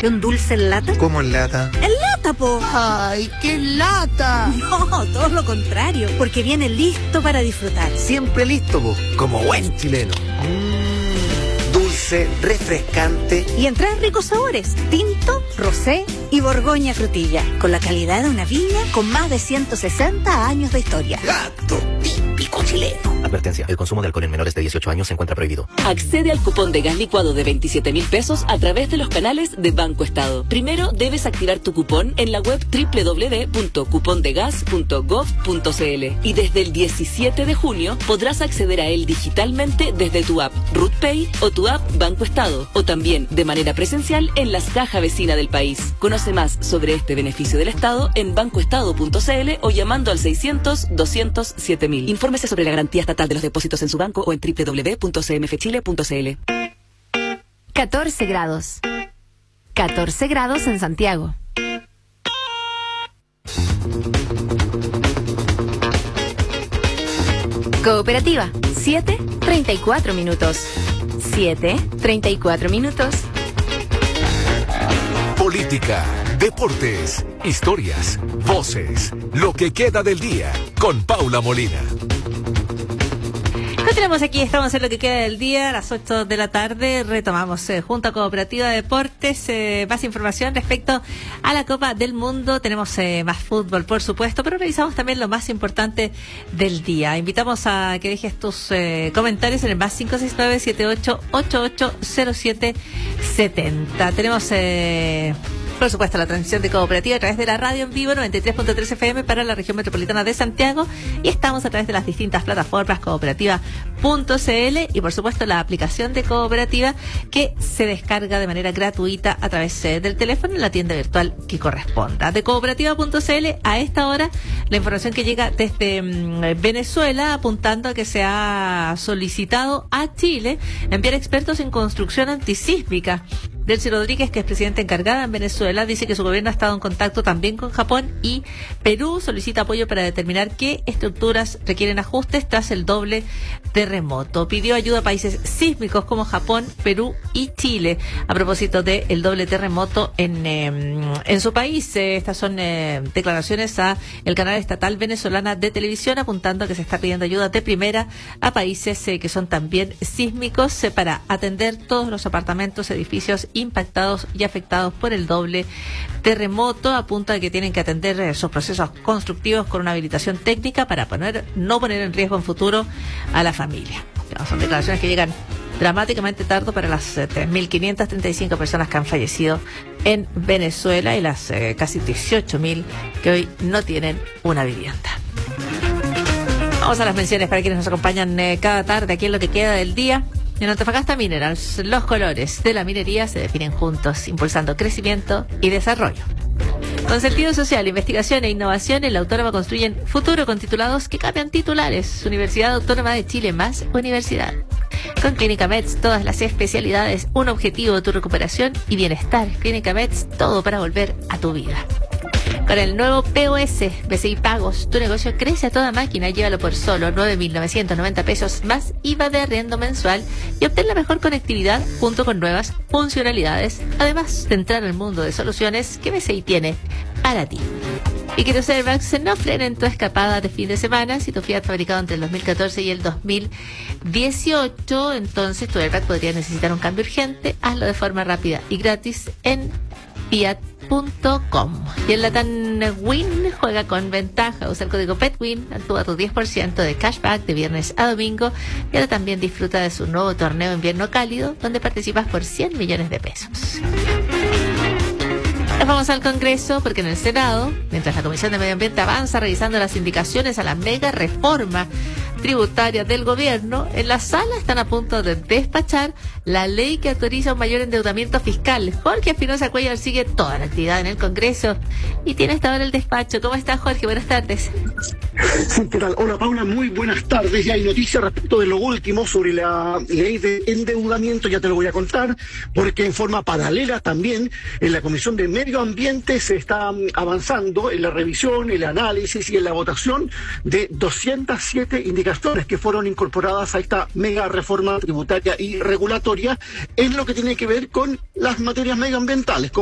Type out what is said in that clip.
de un dulce en lata? ¿Cómo en lata? ¡En lata, po! ¡Ay, qué lata! No, todo lo contrario, porque viene listo para disfrutar. Siempre listo, po, como buen chileno. Dulce, refrescante. Y en 3 ricos sabores: tinto, rosé y borgoña frutilla, con la calidad de una viña con más de 160 años de historia. Gato típico chileno. Advertencia, el consumo de alcohol en menores de 18 años se encuentra prohibido. Accede al cupón de gas licuado de 27.000 pesos a través de los canales de Banco Estado. Primero debes activar tu cupón en la web www.cupondegas.gov.cl y desde el 17 de junio podrás acceder a él digitalmente desde tu app RUTPay o tu app Banco Estado, o también de manera presencial en las cajas vecinas del país. Conoce más sobre este beneficio del Estado en bancoestado.cl o llamando al 600-200-7000. Infórmese sobre la garantía estatal de los depósitos en su banco o en www.cmfchile.cl. 14 grados. 14 grados en Santiago. Cooperativa, 7:34 minutos. 7:34 minutos. Política, deportes, historias, voces, lo que queda del día, con Paula Molina. Continuamos aquí, estamos en lo que queda del día, a las 8 de la tarde, retomamos Junta Cooperativa de Deportes, más información respecto a la Copa del Mundo, tenemos más fútbol por supuesto, pero revisamos también lo más importante del día. Invitamos a que dejes tus comentarios en el más 569-7888-0770. Tenemos por supuesto la transmisión de Cooperativa a través de la radio en vivo 93.3 FM para la región metropolitana de Santiago, y estamos a través de las distintas plataformas cooperativa.cl y por supuesto la aplicación de Cooperativa, que se descarga de manera gratuita a través del teléfono en la tienda virtual que corresponda. De cooperativa.cl a esta hora la información que llega desde Venezuela, apuntando a que se ha solicitado a Chile enviar expertos en construcción antisísmica. Delcy Rodríguez, que es presidenta encargada en Venezuela, dice que su gobierno ha estado en contacto también con Japón y Perú. Solicita apoyo para determinar qué estructuras requieren ajustes tras el doble terremoto. Pidió ayuda a países sísmicos como Japón, Perú y Chile a propósito del doble terremoto en su país. Estas son declaraciones a el canal estatal venezolana de televisión, apuntando a que se está pidiendo ayuda de primera a países que son también sísmicos para atender todos los apartamentos, edificios impactados y afectados por el doble terremoto. Apunta a que tienen que atender sus procesos constructivos con una habilitación técnica para no poner en riesgo en futuro a la familia. Son declaraciones que llegan dramáticamente tarde para las 3.535 personas que han fallecido en Venezuela y las casi 18.000 que hoy no tienen una vivienda. Vamos a las menciones para quienes nos acompañan cada tarde aquí en lo que queda del día. En Antofagasta Minerals, los colores de la minería se definen juntos, impulsando crecimiento y desarrollo. Con sentido social, investigación e innovación, en la Autónoma construyen futuro con titulados que cambian titulares. Universidad Autónoma de Chile más universidad. Con Clínica Meds, todas las especialidades, un objetivo, tu recuperación y bienestar. Clínica Meds, todo para volver a tu vida. Con el nuevo POS, BCI Pagos, tu negocio crece a toda máquina. Llévalo por solo 9.990 pesos más IVA de arriendo mensual y obtén la mejor conectividad junto con nuevas funcionalidades, además de entrar al mundo de soluciones que BCI tiene para ti. Y que tus airbags no frenen tu escapada de fin de semana. Si tu Fiat fabricado entre el 2014 y el 2018, entonces tu airbag podría necesitar un cambio urgente. Hazlo de forma rápida y gratis en Fiat.com. Y el Latam Win juega con ventaja. Usa el código PETWIN, actúa tu 10% de cashback de viernes a domingo, y ahora también disfruta de su nuevo torneo invierno cálido, donde participas por 100 millones de pesos. Nos vamos al Congreso, porque en el Senado, mientras la Comisión de Medio Ambiente avanza revisando las indicaciones a la mega reforma tributaria del gobierno, en la sala están a punto de despachar la ley que autoriza un mayor endeudamiento fiscal. Jorge Espinosa Cuellar sigue toda la actividad en el Congreso y tiene hasta ahora el despacho. ¿Cómo estás, Jorge? Buenas tardes. Sí, ¿qué tal? Hola, Paula, muy buenas tardes. Ya hay noticias respecto de lo último sobre la ley de endeudamiento, ya te lo voy a contar, porque en forma paralela también en la Comisión de Medio Ambiente se está avanzando en la revisión, el análisis y en la votación de 207 indicaciones que fueron incorporadas a esta mega reforma tributaria y regulatoria en lo que tiene que ver con las materias medioambientales,